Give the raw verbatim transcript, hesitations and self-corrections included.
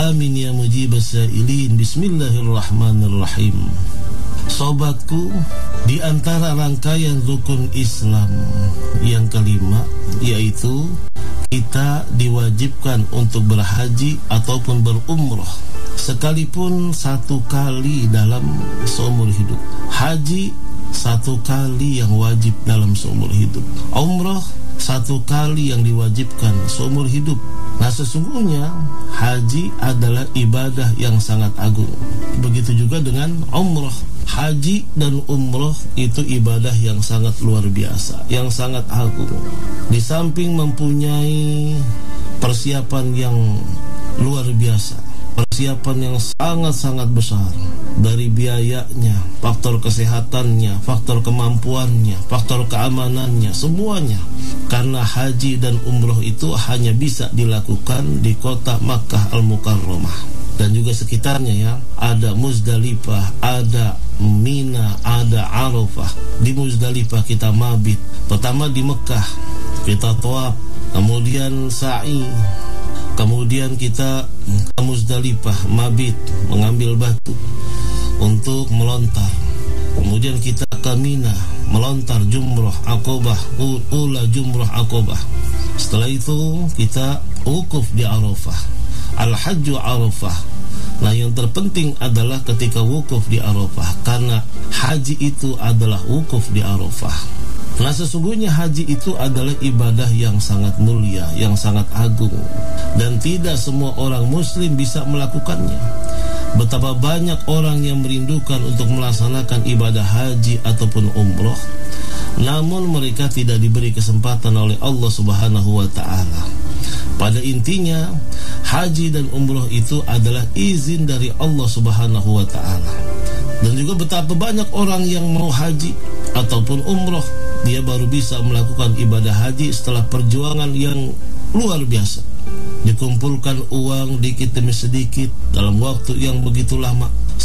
Amin ya mujibas sa'ilin. Bismillahirrahmanirrahim. Sobatku, di antara rangkaian rukun Islam yang kelima, yaitu kita diwajibkan untuk berhaji ataupun berumrah sekalipun satu kali dalam seumur hidup. Haji satu kali yang wajib dalam seumur hidup. Umrah satu kali yang diwajibkan seumur hidup. Nah, sesungguhnya haji adalah ibadah yang sangat agung. Begitu juga dengan umrah. Haji dan umrah itu ibadah yang sangat luar biasa, yang sangat agung. Di samping mempunyai persiapan yang luar biasa, persiapan yang sangat-sangat besar, dari biayanya, faktor kesehatannya, faktor kemampuannya, faktor keamanannya, semuanya. Karena haji dan umroh itu hanya bisa dilakukan di kota Makkah Al-Mukarramah dan juga sekitarnya, ya. Ada Muzdalifah, ada Mina, ada Arafah. Di Muzdalifah kita mabit. Pertama di Mekah kita tawaf, kemudian sa'i, kemudian kita ke Muzdalifah mabit, mengambil batu untuk melontar. Kemudian kita ke Mina, melontar jumrah Aqabah, ula jumrah Aqabah. Setelah itu kita wukuf di Arafah. Al-Hajju Arafah. Nah, yang terpenting adalah ketika wukuf di Arafah, karena haji itu adalah wukuf di Arafah. Nah, sesungguhnya haji itu adalah ibadah yang sangat mulia, yang sangat agung, dan tidak semua orang muslim bisa melakukannya. Betapa banyak orang yang merindukan untuk melaksanakan ibadah haji ataupun umroh, namun mereka tidak diberi kesempatan oleh Allah Subhanahu wa ta'ala. Pada intinya, haji dan umroh itu adalah izin dari Allah Subhanahu wa ta'ala. Dan juga betapa banyak orang yang mau haji ataupun umroh, dia baru bisa melakukan ibadah haji setelah perjuangan yang luar biasa. Dikumpulkan uang dikit demi sedikit dalam waktu yang begitu lama.